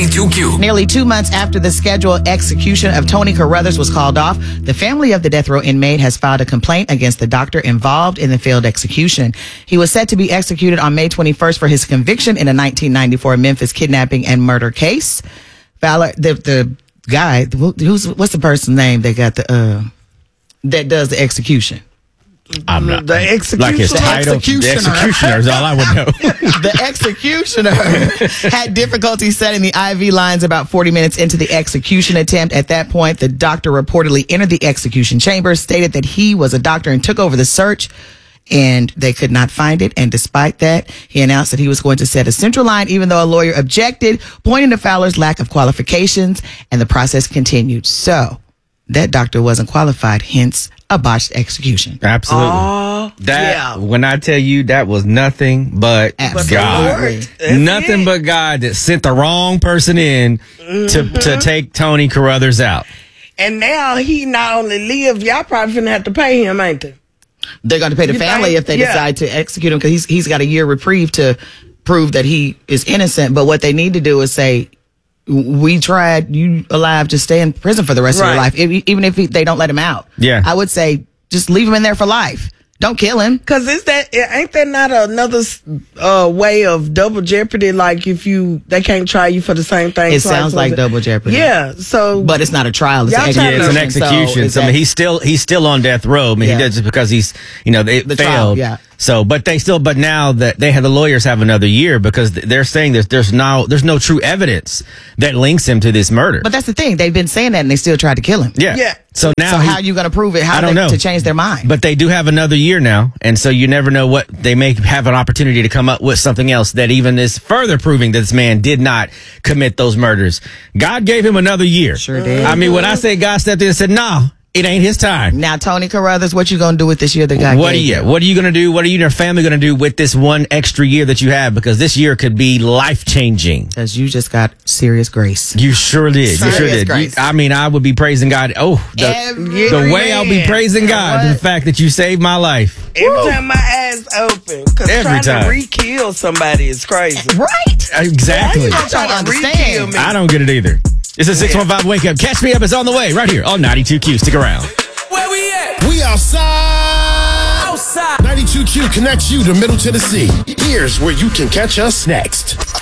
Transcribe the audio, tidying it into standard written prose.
92Q. Nearly 2 months after the scheduled execution of Tony Carruthers was called off, the family of the death row inmate has filed a complaint against the doctor involved in the failed execution. He was set to be executed on May 21st for his conviction in a 1994 Memphis kidnapping and murder case. Fowler, the guy, what's the person's name that got that does the execution? I'm not. The executioner. Like his title. The executioner is all I would know. The executioner had difficulty setting the IV lines about 40 minutes into the execution attempt. At that point, the doctor reportedly entered the execution chamber, stated that he was a doctor, and took over the search, and they could not find it. And despite that, he announced that he was going to set a central line, even though a lawyer objected, pointing to Fowler's lack of qualifications, and the process continued. So that doctor wasn't qualified, hence a botched execution. Absolutely. When I tell you that was nothing but God. Nothing but God that sent the wrong person in to take Tony Carruthers out. And now he not only lives, y'all probably finna have to pay him, ain't they? They're going to pay the family if they decide to execute him, because he's got a year reprieve to prove that he is innocent. But what they need to do is say, we tried, you alive, just stay in prison for the rest of your life, even if they don't let him out. Yeah. I would say just leave him in there for life. Don't kill him. Because ain't that not another way of double jeopardy? Like if they can't try you for the same thing. It sounds like double jeopardy. Yeah. So, but it's not a trial. It's an execution. So I mean, he's still on death row. I mean, he does it because he's, they failed. Trial, yeah. So, but now that the lawyers have another year, because they're saying that there's no true evidence that links him to this murder. But that's the thing. They've been saying that, and they still tried to kill him. Yeah. Yeah. So now, how are you going to prove it? How I don't know. To change their mind? But they do have another year now, and so you never know what they may have an opportunity to come up with something else that even is further proving that this man did not commit those murders. God gave him another year. Sure did. I mean, when I say God stepped in and said, "No, it ain't his time." Now, Tony Carruthers, what you going to do with this year that God What gave you? What are you going to do? What are you and your family going to do with this one extra year that you have? Because this year could be life-changing. Because you just got serious grace. You sure did. You sure did. I would be praising God. Oh, the way I'll be praising God is the fact that you saved my life. Every time my eyes open. Because trying to re-kill somebody is crazy. Right. Exactly. I don't understand. I don't get it either. It's a 615 Wake Up. Catch me up. It's on the way right here on 92Q. Stick around. Where we at? We outside. 92Q connects you to Middle Tennessee. Here's where you can catch us next.